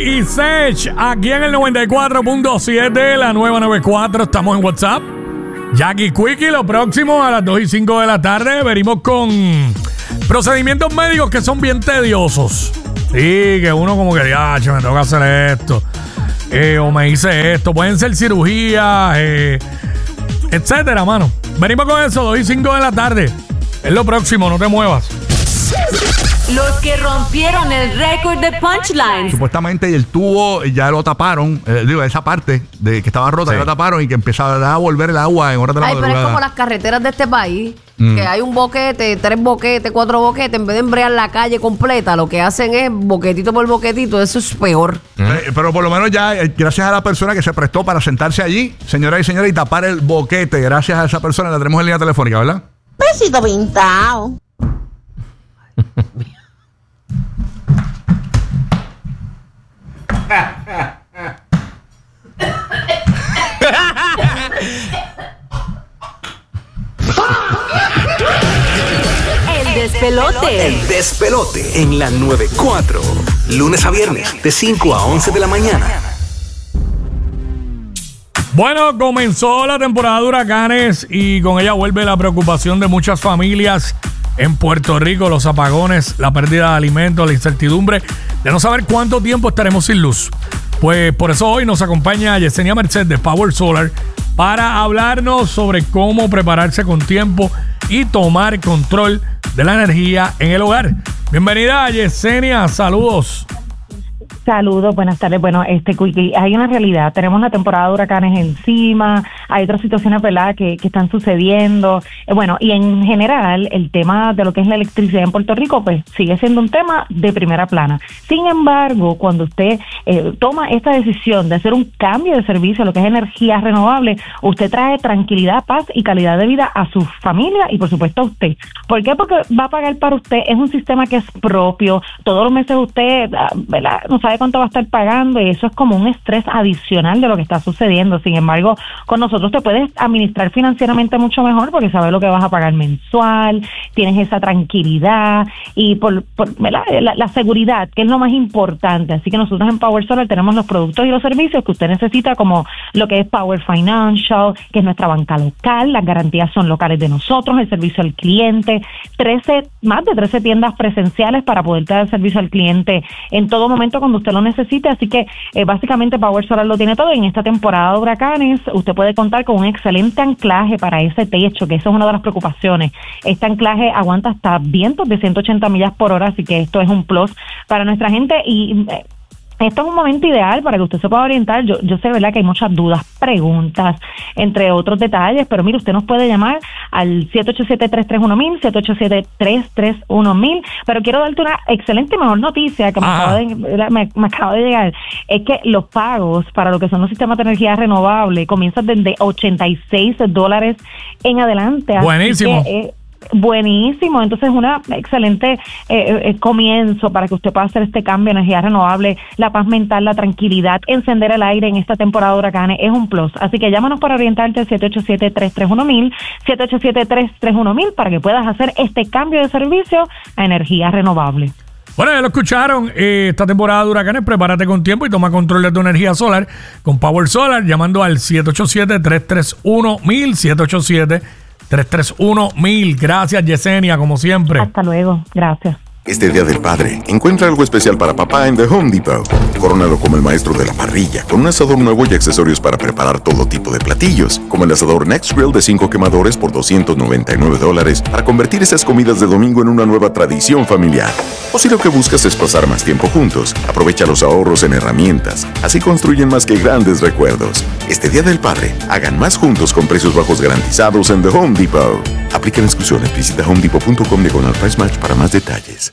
y Sech, aquí en el 94.7, la nueva 94. Estamos en WhatsApp. Jackie Quickie, lo próximo a las 2 y 5 de la tarde. Venimos con procedimientos médicos que son bien tediosos. Sí, que uno como que, me tengo que hacer esto. O me hice esto. Pueden ser cirugías, etcétera, mano. Venimos con eso, 2 y 5 de la tarde. Es lo próximo, no te muevas. Los que rompieron el récord de punchlines. Supuestamente el tubo ya lo taparon, esa parte de que estaba rota, ya la taparon y que empezaba a volver el agua en horas de la madrugada. Pero es como las carreteras de este país, que hay un boquete, 3 boquetes, 4 boquetes, en vez de embrear la calle completa, lo que hacen es boquetito por boquetito, eso es peor. Pero por lo menos ya, gracias a la persona que se prestó para sentarse allí, señoras y señores, y tapar el boquete, gracias a esa persona, la tenemos en línea telefónica, ¿verdad? Besito pintado. El despelote. El despelote en la 94. Lunes a viernes, de 5 a 11 de la mañana. Bueno, comenzó la temporada de huracanes y con ella vuelve la preocupación de muchas familias en Puerto Rico, los apagones, la pérdida de alimentos, la incertidumbre de no saber cuánto tiempo estaremos sin luz. Pues por eso hoy nos acompaña Yesenia Merced de Power Solar para hablarnos sobre cómo prepararse con tiempo y tomar control de la energía en el hogar. Bienvenida, Yesenia, saludos. Saludos, buenas tardes. Bueno, Quickie, hay una realidad. Tenemos la temporada de huracanes encima, hay otras situaciones, ¿verdad?, que están sucediendo. Bueno, y en general, el tema de lo que es la electricidad en Puerto Rico, pues sigue siendo un tema de primera plana. Sin embargo, cuando usted toma esta decisión de hacer un cambio de servicio, lo que es energía renovable, usted trae tranquilidad, paz y calidad de vida a su familia y, por supuesto, a usted. ¿Por qué? Porque va a pagar para usted. Es un sistema que es propio. Todos los meses usted, ¿verdad?, no sabe cuánto va a estar pagando y eso es como un estrés adicional de lo que está sucediendo. Sin embargo, con nosotros te puedes administrar financieramente mucho mejor porque sabes lo que vas a pagar mensual, tienes esa tranquilidad y por la seguridad, que es lo más importante. Así que nosotros en Power Solar tenemos los productos y los servicios que usted necesita, como lo que es Power Financial, que es nuestra banca local, las garantías son locales de nosotros, el servicio al cliente, más de 13 tiendas presenciales para poder dar servicio al cliente en todo momento cuando usted lo necesite. Así que básicamente Power Solar lo tiene todo y en esta temporada de huracanes usted puede contar con un excelente anclaje para ese techo, que eso es una de las preocupaciones. Este anclaje aguanta hasta vientos de 180 millas por hora, así que esto es un plus para nuestra gente y esto es un momento ideal para que usted se pueda orientar. Yo sé, ¿verdad?, que hay muchas dudas, preguntas, entre otros detalles, pero mire, usted nos puede llamar al 787-331-1000, 787-331-1000, pero quiero darte una excelente mejor noticia que me acaba de llegar, es que los pagos para lo que son los sistemas de energía renovable comienzan desde $86 en adelante. Buenísimo. Así que, buenísimo, entonces una excelente comienzo para que usted pueda hacer este cambio de energía renovable, la paz mental, la tranquilidad, encender el aire en esta temporada de huracanes es un plus, así que llámanos para orientarte al 787-331-1000, 787-331-1000 para que puedas hacer este cambio de servicio a energía renovable. Bueno, ya lo escucharon, esta temporada de huracanes, prepárate con tiempo y toma control de tu energía solar con Power Solar, llamando al 787-331-1000, 787-331-1000. Gracias, Yesenia, como siempre. Hasta luego, gracias. Este Día del Padre, encuentra algo especial para papá en The Home Depot. Corónalo como el maestro de la parrilla, con un asador nuevo y accesorios para preparar todo tipo de platillos, como el asador Next Grill de 5 quemadores por $299 para convertir esas comidas de domingo en una nueva tradición familiar. O si lo que buscas es pasar más tiempo juntos, aprovecha los ahorros en herramientas. Así construyen más que grandes recuerdos. Este Día del Padre, hagan más juntos con precios bajos garantizados en The Home Depot. Aplican exclusiones. Visita homedepot.com/price match para más detalles.